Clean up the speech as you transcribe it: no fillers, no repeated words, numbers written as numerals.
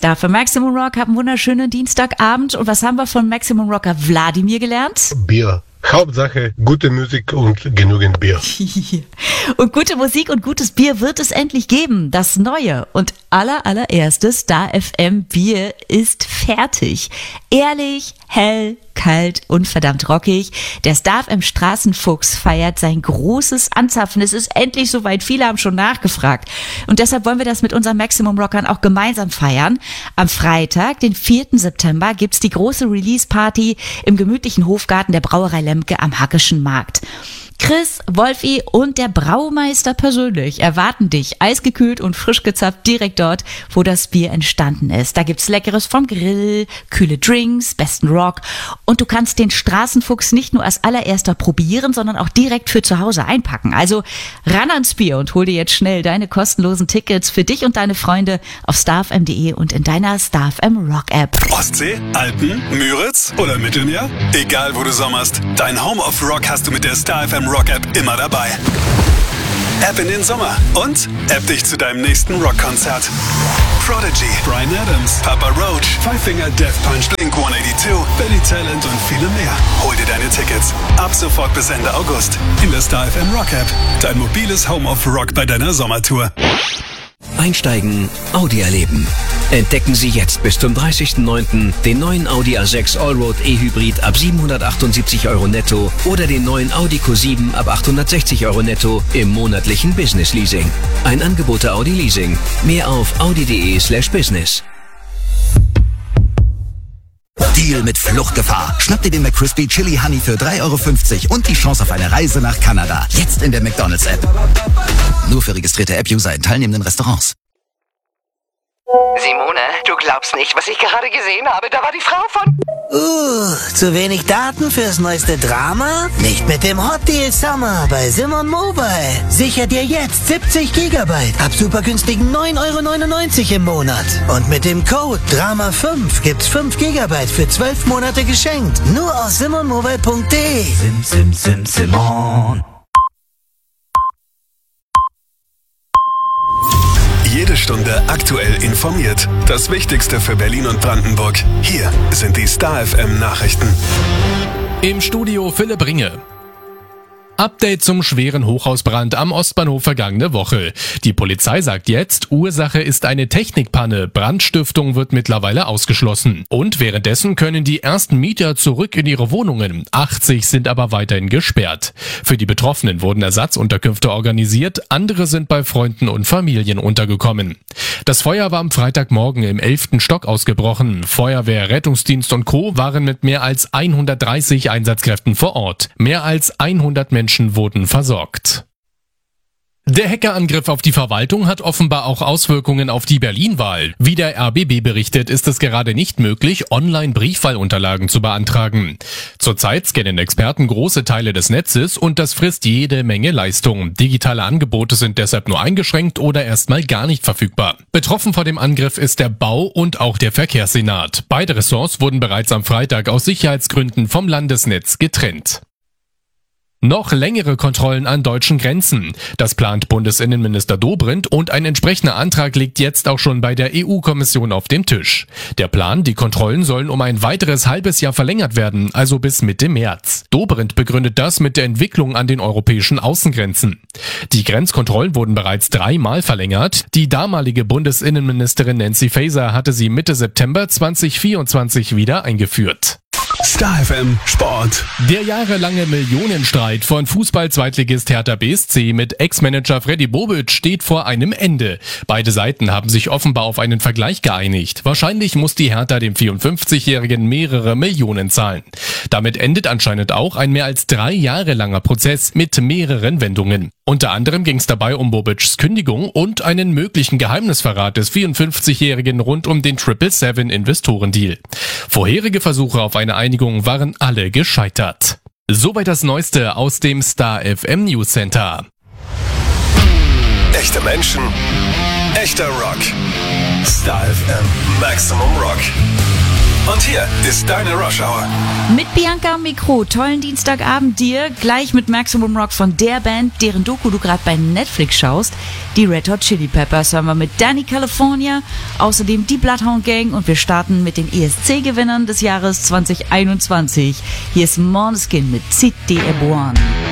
Da für Maximum Rock haben wunderschönen Dienstagabend. Und was haben wir von Maximum Rocker Wladimir gelernt? Bier. Hauptsache gute Musik und genügend Bier. Und gute Musik und gutes Bier wird es endlich geben. Das neue und allererstes Star FM Bier ist fertig. Ehrlich, hell, kalt und verdammt rockig. Der Star FM Straßenfuchs feiert sein großes Anzapfen. Es ist endlich soweit. Viele haben schon nachgefragt. Und deshalb wollen wir das mit unseren Maximum Rockern auch gemeinsam feiern. Am Freitag, den 4. September, gibt's die große Release-Party im gemütlichen Hofgarten der Brauerei Lemke am Hackischen Markt. Chris, Wolfi und der Braumeister persönlich erwarten dich, eisgekühlt und frisch gezapft, direkt dort, wo das Bier entstanden ist. Da gibt's Leckeres vom Grill, kühle Drinks, besten Rock und du kannst den Straßenfuchs nicht nur als allererster probieren, sondern auch direkt für zu Hause einpacken. Also ran ans Bier und hol dir jetzt schnell deine kostenlosen Tickets für dich und deine Freunde auf starfm.de und in deiner Star FM Rock App. Ostsee, Alpen, Müritz oder Mittelmeer? Egal wo du sommerst, dein Home of Rock hast du mit der Star FM Rock App immer dabei. App in den Sommer und App dich zu deinem nächsten Rockkonzert. Prodigy, Bryan Adams, Papa Roach, Five Finger Death Punch, Blink-182, Billy Talent und viele mehr. Hol dir deine Tickets ab sofort bis Ende August in der Star FM Rock App. Dein mobiles Home of Rock bei deiner Sommertour. Einsteigen, Audi erleben. Entdecken Sie jetzt bis zum 30.09. den neuen Audi A6 Allroad E-Hybrid ab 778 € netto oder den neuen Audi Q7 ab 860 € netto im monatlichen Business Leasing. Ein Angebot der Audi Leasing. Mehr auf audi.de/business. Deal mit Fluchtgefahr. Schnapp dir den McCrispy Chili Honey für 3,50 € und die Chance auf eine Reise nach Kanada. Jetzt in der McDonald's-App. Nur für registrierte App-User in teilnehmenden Restaurants. Simone, du glaubst nicht, was ich gerade gesehen habe. Da war die Frau von... Zu wenig Daten fürs neueste Drama? Nicht mit dem Hot Deal Summer bei Simon Mobile. Sicher dir jetzt 70 GB ab super günstigen 9,99 € im Monat. Und mit dem Code DRAMA5 gibt's 5 GB für 12 Monate geschenkt. Nur auf simonmobile.de. Simon. Jede Stunde aktuell informiert. Das Wichtigste für Berlin und Brandenburg. Hier sind die Star FM Nachrichten. Im Studio Philipp Ringe. Update zum schweren Hochhausbrand am Ostbahnhof vergangene Woche. Die Polizei sagt jetzt, Ursache ist eine Technikpanne. Brandstiftung wird mittlerweile ausgeschlossen. Und währenddessen können die ersten Mieter zurück in ihre Wohnungen. 80 sind aber weiterhin gesperrt. Für die Betroffenen wurden Ersatzunterkünfte organisiert. Andere sind bei Freunden und Familien untergekommen. Das Feuer war am Freitagmorgen im 11. Stock ausgebrochen. Feuerwehr, Rettungsdienst und Co. waren mit mehr als 130 Einsatzkräften vor Ort. Mehr als 100 Menschen wurden versorgt. Der Hackerangriff auf die Verwaltung hat offenbar auch Auswirkungen auf die Berlin-Wahl. Wie der RBB berichtet, ist es gerade nicht möglich, online Briefwahlunterlagen zu beantragen. Zurzeit scannen Experten große Teile des Netzes und das frisst jede Menge Leistung. Digitale Angebote sind deshalb nur eingeschränkt oder erstmal gar nicht verfügbar. Betroffen vor dem Angriff ist der Bau und auch der Verkehrssenat. Beide Ressorts wurden bereits am Freitag aus Sicherheitsgründen vom Landesnetz getrennt. Noch längere Kontrollen an deutschen Grenzen. Das plant Bundesinnenminister Dobrindt und ein entsprechender Antrag liegt jetzt auch schon bei der EU-Kommission auf dem Tisch. Der Plan, die Kontrollen sollen um ein weiteres halbes Jahr verlängert werden, also bis Mitte März. Dobrindt begründet das mit der Entwicklung an den europäischen Außengrenzen. Die Grenzkontrollen wurden bereits 3-mal verlängert. Die damalige Bundesinnenministerin Nancy Faeser hatte sie Mitte September 2024 wieder eingeführt. Star FM Sport. Der jahrelange Millionenstreit von Fußball-Zweitligist Hertha BSC mit Ex-Manager Freddy Bobic steht vor einem Ende. Beide Seiten haben sich offenbar auf einen Vergleich geeinigt. Wahrscheinlich muss die Hertha dem 54-Jährigen mehrere Millionen zahlen. Damit endet anscheinend auch ein mehr als 3 Jahre langer Prozess mit mehreren Wendungen. Unter anderem ging es dabei um Bobics Kündigung und einen möglichen Geheimnisverrat des 54-Jährigen rund um den 777-Investorendeal. Vorherige Versuche auf eine Einigung waren alle gescheitert. Soweit das Neueste aus dem Star FM News Center. Echte Menschen, echter Rock. Star FM Maximum Rock. Und hier ist deine Rush Hour. Mit Bianca am Mikro, tollen Dienstagabend dir, gleich mit Maximum Rock von der Band, deren Doku du gerade bei Netflix schaust. Die Red Hot Chili Peppers hören wir mit Danny California, außerdem die Bloodhound Gang und wir starten mit den ESC-Gewinnern des Jahres 2021. Hier ist Måneskin mit Cité Eboine.